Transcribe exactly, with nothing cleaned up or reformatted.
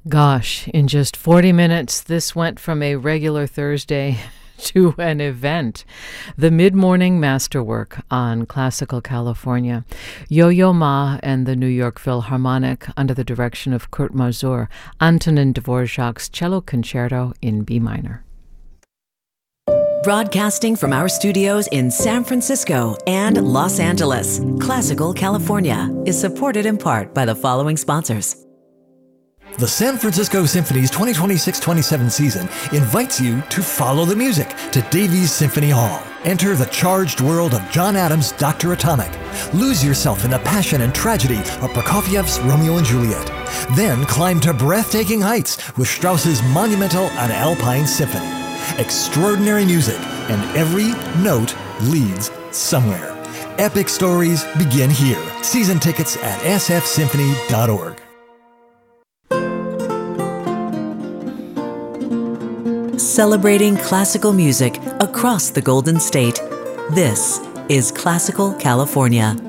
Gosh, in just forty minutes, this went from a regular Thursday to an event. The mid-morning masterwork on Classical California. Yo-Yo Ma and the New York Philharmonic under the direction of Kurt Masur. Antonin Dvorak's Cello Concerto in B minor. Broadcasting from our studios in San Francisco and Los Angeles, Classical California is supported in part by the following sponsors. The San Francisco Symphony's twenty twenty-six twenty-seven season invites you to follow the music to Davies Symphony Hall. Enter the charged world of John Adams' Doctor Atomic. Lose yourself in the passion and tragedy of Prokofiev's Romeo and Juliet. Then climb to breathtaking heights with Strauss's monumental An Alpine Symphony. Extraordinary music, and every note leads somewhere. Epic stories begin here. Season tickets at s f symphony dot org. Celebrating classical music across the Golden State. This is Classical California.